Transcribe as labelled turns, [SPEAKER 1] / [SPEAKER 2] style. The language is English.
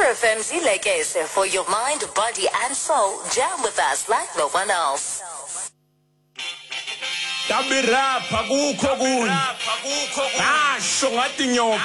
[SPEAKER 1] Metro FM's Ilekese for your mind, body, and soul. Jam with us like no one else.
[SPEAKER 2] Tabirapha kukho kunye. Basho ngathi nyoka.